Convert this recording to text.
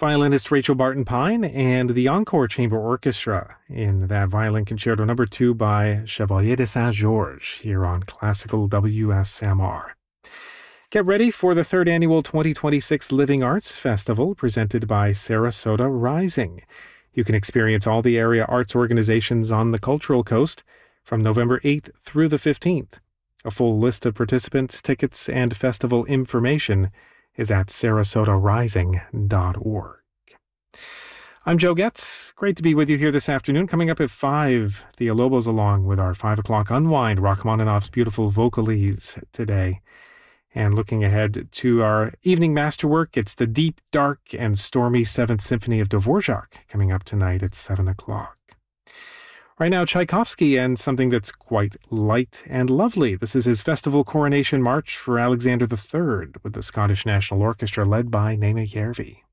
violinist Rachel Barton Pine and the Encore Chamber Orchestra in that Violin Concerto No. 2 by Chevalier de Saint-Georges here on Classical WSMR. Get ready for the third annual 2026 Living Arts Festival presented by Sarasota Rising. You can experience all the area arts organizations on the Cultural Coast from November 8th through the 15th. A full list of participants, tickets, and festival information is at sarasotarising.org. I'm Joe Getz. Great to be with you here this afternoon. Coming up at 5, Thea Lobos along with our 5 o'clock Unwind, Rachmaninoff's beautiful vocalese today. And looking ahead to our evening masterwork, it's the deep, dark, and stormy 7th Symphony of Dvorak coming up tonight at 7 o'clock. Right now, Tchaikovsky and something that's quite light and lovely. This is his Festival Coronation March for Alexander III with the Scottish National Orchestra led by Naima Järvi.